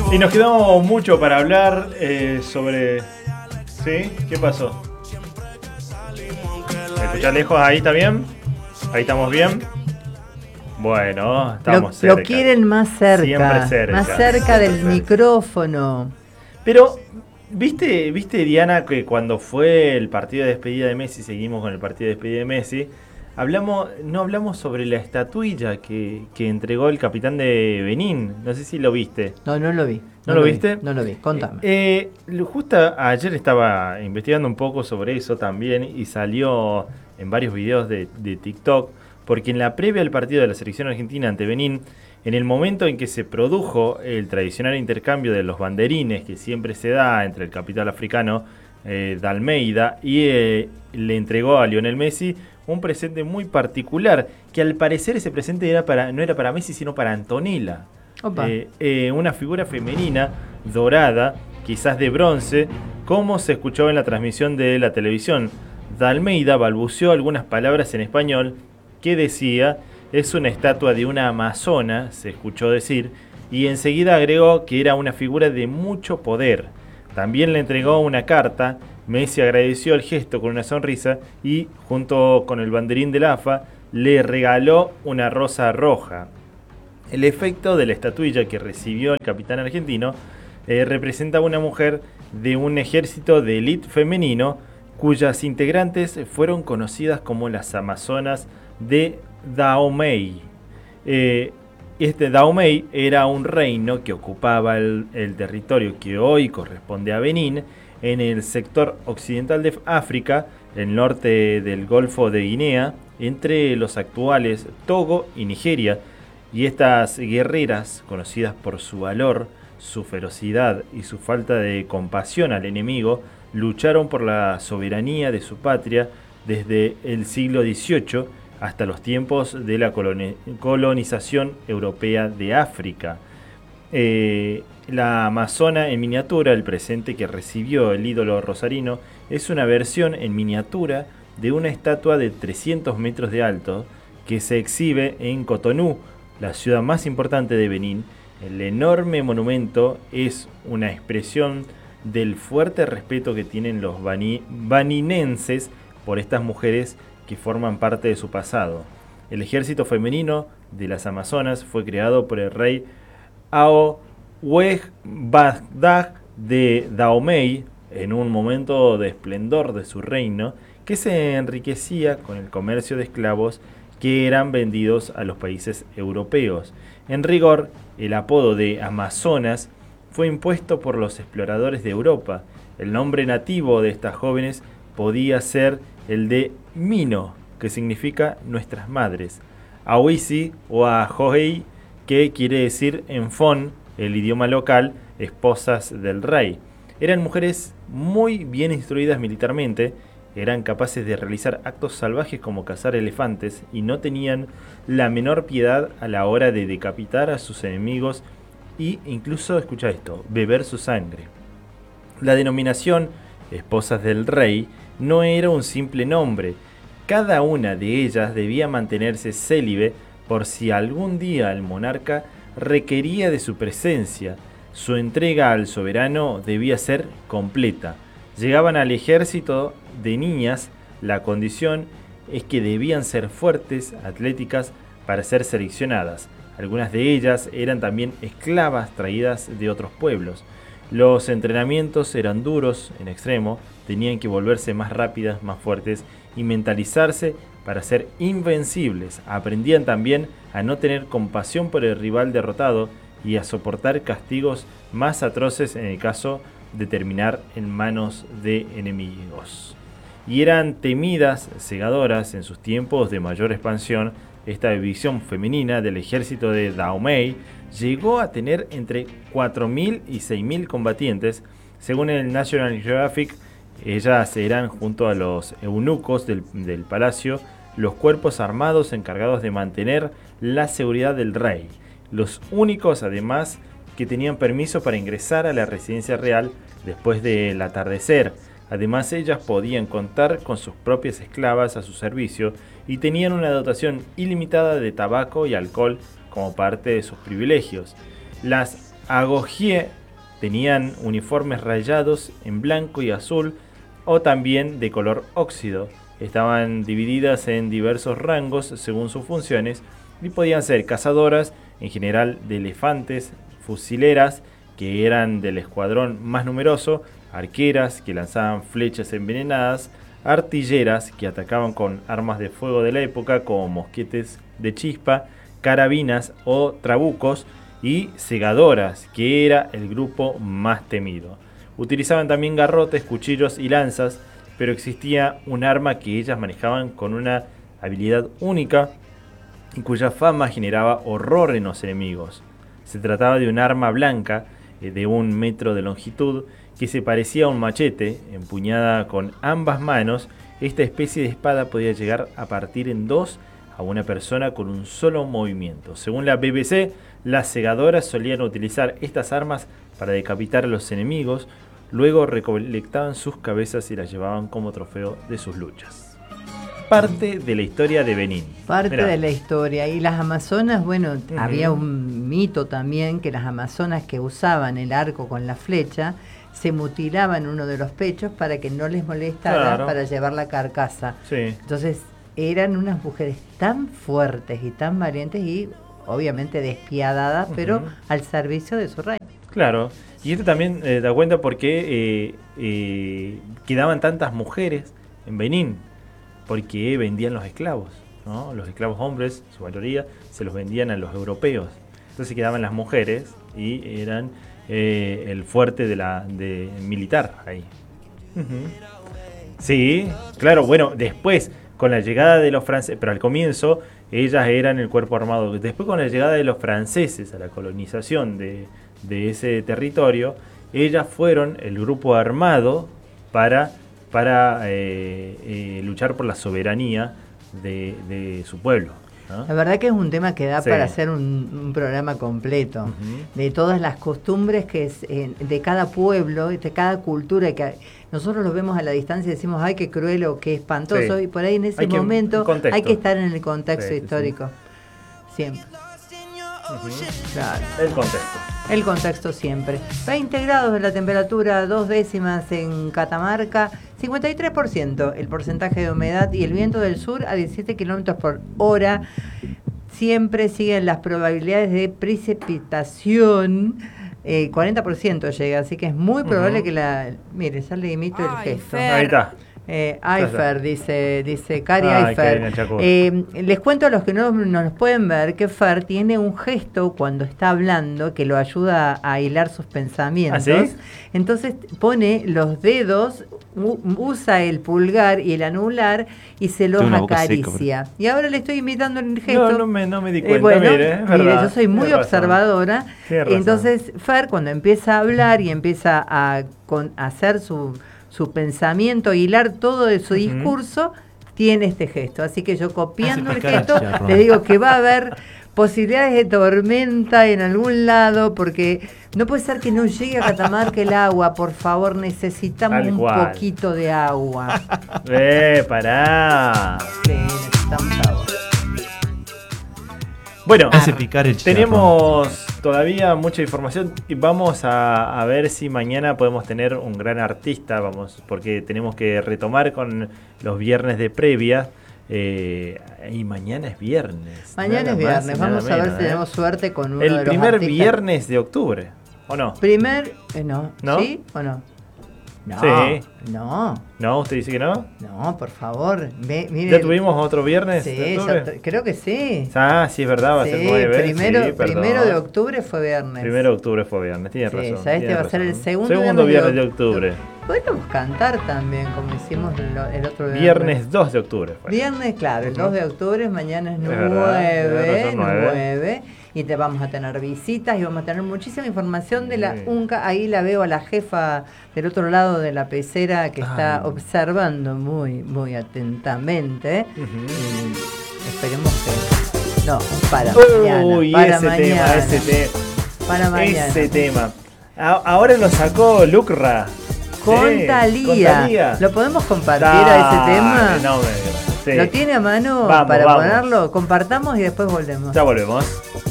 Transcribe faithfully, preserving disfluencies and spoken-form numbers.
Y nos quedó mucho para hablar eh, sobre... ¿Sí? ¿Qué pasó? ¿Me escuchás lejos? ¿Ahí está bien? ¿Ahí estamos bien? Bueno, estamos lo, cerca. Lo quieren más cerca. Siempre cerca. Más cerca Siempre del cerca. micrófono. Pero, ¿viste, ¿viste, Diana, que cuando fue el partido de despedida de Messi, seguimos con el partido de despedida de Messi, hablamos, no hablamos sobre la estatuilla que, que entregó el capitán de Benín? No sé si lo viste. No, no lo vi. ¿No, no lo vi, viste? No lo vi, contame. Eh, eh, justo ayer estaba investigando un poco sobre eso también y salió en varios videos de, de TikTok, porque en la previa al partido de la selección argentina ante Benín, en el momento en que se produjo el tradicional intercambio de los banderines que siempre se da entre el capital africano eh, de Almeida y eh, le entregó a Lionel Messi un presente muy particular, que al parecer ese presente era para, no era para Messi sino para Antonella. Eh, eh, una figura femenina dorada, quizás de bronce, como se escuchó en la transmisión de la televisión. De Almeida balbuceó algunas palabras en español que decía: es una estatua de una amazona, se escuchó decir, y enseguida agregó que era una figura de mucho poder. También le entregó una carta. Messi agradeció el gesto con una sonrisa y, junto con el banderín del A F A, le regaló una rosa roja. El efecto de la estatuilla que recibió el capitán argentino eh, representa a una mujer de un ejército de élite femenino cuyas integrantes fueron conocidas como las Amazonas de Dahomey. Eh, este Dahomey era un reino que ocupaba el, el territorio que hoy corresponde a Benín, en el sector occidental de África, el norte del Golfo de Guinea, entre los actuales Togo y Nigeria. Y estas guerreras, conocidas por su valor, su ferocidad y su falta de compasión al enemigo, lucharon por la soberanía de su patria desde el siglo dieciocho hasta los tiempos de la colonización europea de África. Eh, la Amazona en miniatura, el presente que recibió el ídolo rosarino, es una versión en miniatura de una estatua de trescientos metros de alto que se exhibe en Cotonú, la ciudad más importante de Benín. El enorme monumento es una expresión del fuerte respeto que tienen los bani, baninenses por estas mujeres que forman parte de su pasado. El ejército femenino de las Amazonas fue creado por el rey Aouwegbadag de Dahomey en un momento de esplendor de su reino, que se enriquecía con el comercio de esclavos que eran vendidos a los países europeos. En rigor, el apodo de Amazonas fue impuesto por los exploradores de Europa. El nombre nativo de estas jóvenes podía ser el de Mino, que significa nuestras madres, Awisi o Ahohei, que quiere decir en Fon, el idioma local, esposas del rey. Eran mujeres muy bien instruidas militarmente, eran capaces de realizar actos salvajes como cazar elefantes y no tenían la menor piedad a la hora de decapitar a sus enemigos e incluso, escucha esto, beber su sangre. La denominación esposas del rey no era un simple nombre. Cada una de ellas debía mantenerse célibe por si algún día el monarca requería de su presencia. Su entrega al soberano debía ser completa. Llegaban al ejército de niñas, la condición es que debían ser fuertes, atléticas, para ser seleccionadas. Algunas de ellas eran también esclavas traídas de otros pueblos. Los entrenamientos eran duros en extremo, tenían que volverse más rápidas, más fuertes y mentalizarse para ser invencibles. Aprendían también a no tener compasión por el rival derrotado y a soportar castigos más atroces en el caso de terminar en manos de enemigos. Y eran temidas, cegadoras en sus tiempos de mayor expansión. Esta división femenina del ejército de Dahomey llegó a tener entre cuatro mil y seis mil combatientes. Según el National Geographic, ellas eran, junto a los eunucos del, del palacio, los cuerpos armados encargados de mantener la seguridad del rey. Los únicos, además, que tenían permiso para ingresar a la residencia real después del atardecer. Además, ellas podían contar con sus propias esclavas a su servicio y tenían una dotación ilimitada de tabaco y alcohol como parte de sus privilegios. Las Agogier tenían uniformes rayados en blanco y azul o también de color óxido. Estaban divididas en diversos rangos según sus funciones y podían ser cazadoras, en general de elefantes, fusileras, que eran del escuadrón más numeroso, arqueras, que lanzaban flechas envenenadas, artilleras, que atacaban con armas de fuego de la época como mosquetes de chispa, carabinas o trabucos, y segadoras, que era el grupo más temido. Utilizaban también garrotes, cuchillos y lanzas, pero existía un arma que ellas manejaban con una habilidad única y cuya fama generaba horror en los enemigos. Se trataba de un arma blanca eh, de un metro de longitud que se parecía a un machete, empuñada con ambas manos. Esta especie de espada podía llegar a partir en dos a una persona con un solo movimiento. Según la B B C, las segadoras solían utilizar estas armas para decapitar a los enemigos, luego recolectaban sus cabezas y las llevaban como trofeo de sus luchas. Parte de la historia de Benín. Parte Mirá. de la historia. Y las amazonas, bueno, Uh-huh. había un mito también que las amazonas que usaban el arco con la flecha se mutilaban uno de los pechos para que no les molestara, Claro. para llevar la carcasa. Sí. Entonces eran unas mujeres tan fuertes y tan valientes y obviamente despiadadas, Uh-huh. pero al servicio de su rey. Claro, y esto también eh, da cuenta por qué eh, eh, quedaban tantas mujeres en Benín, porque vendían los esclavos, ¿no? Los esclavos hombres, su mayoría, se los vendían a los europeos. Entonces quedaban las mujeres y eran eh, el fuerte de la de militar ahí. Uh-huh. Sí, claro, bueno, después con la llegada de los franceses, pero al comienzo ellas eran el cuerpo armado. Después con la llegada de los franceses a la colonización de, de ese territorio, ellas fueron el grupo armado para, para eh, eh, luchar por la soberanía de, de su pueblo, ¿no? La verdad que es un tema que da Sí. para hacer un, un programa completo, Ujú. de todas las costumbres que es, eh, de cada pueblo, de cada cultura, que nosotros lo vemos a la distancia y decimos, ay, qué cruel o qué espantoso, Sí. y por ahí en ese Hay que- momento contexto. hay que estar en el contexto Sí, sí, sí. histórico, siempre. Ujú. Claro. El contexto. El contexto siempre. veinte grados de la temperatura, dos décimas en Catamarca, cincuenta y tres por ciento el porcentaje de humedad y el viento del sur a diecisiete kilómetros por hora. Siempre siguen las probabilidades de precipitación, eh, cuarenta por ciento llega, así que es muy probable Ujú. que la... Mire, ya le imito el Ay, gesto. Fer. Ahí está. Eh, Aifer, dice, dice Cari Ay, Aifer. Karina Chacón. Eh, les cuento a los que no nos pueden ver que Fer tiene un gesto cuando está hablando que lo ayuda a hilar sus pensamientos. ¿Ah, sí? Entonces pone los dedos, u- usa el pulgar y el anular y se los Tiene una boca acaricia. Y ahora le estoy imitando el gesto. No, no me, no me di Eh, cuenta, bueno, mire, es mire, verdad, yo soy muy tiene razón. observadora. Tiene razón. Entonces, Fer, cuando empieza a hablar y empieza a, con, a hacer su, su pensamiento, hilar todo de su Ujú. discurso, tiene este gesto. Así que yo copiando Hace el picar gesto, el chicharrón. le digo que va a haber posibilidades de tormenta en algún lado, porque no puede ser que no llegue a Catamarca el agua. Por favor, necesitamos Tal un cual. poquito de agua. ¡Eh, pará! Sí, necesitamos agua. Bueno, Hace picar el chicharrón. tenemos todavía mucha información y vamos a, a ver si mañana podemos tener un gran artista, vamos, porque tenemos que retomar con los viernes de previa. Eh, y mañana es viernes. Mañana nada es más viernes. y nada Vamos a ver menos, si ¿eh? tenemos suerte con uno de El los primer artistas. viernes de octubre, ¿o no? Primer, eh, no. ¿No? ¿Sí o no? No, Sí. no, ¿No? ¿Usted dice que no? no, por favor. Ve, mire, ¿Ya tuvimos otro viernes Sí, de ya octubre? t- creo que sí. Ah, sí, es verdad, va a Sí, ser nueve. primero, sí, perdón. primero de octubre fue viernes. Primero de octubre fue viernes, tiene Sí, razón. ya este tiene va a ser el razón. segundo Segundo viernes viernes de de octubre. Podríamos cantar también, como hicimos el, el otro viernes. Viernes dos de octubre fue. Viernes, claro, el Ujú. dos de octubre, mañana es Es verdad, tenés nueve, razón, nueve. nueve, y te vamos a tener visitas y vamos a tener muchísima información de la Sí. UNCA. Ahí la veo a la jefa del otro lado de la pecera que está Ay. observando muy, muy atentamente. Ujú. Y esperemos que... No, para Uy, mañana, para ese mañana, tema, ese tema. para mañana. Ese tema. A- ahora lo sacó Lucra. Con Sí, Talía. con Talía. ¿Lo podemos compartir a ese tema? Dale, no me digas. Sí. ¿Lo tiene a mano Vamos, para vamos. ponerlo? Compartamos y después volvemos. Ya volvemos.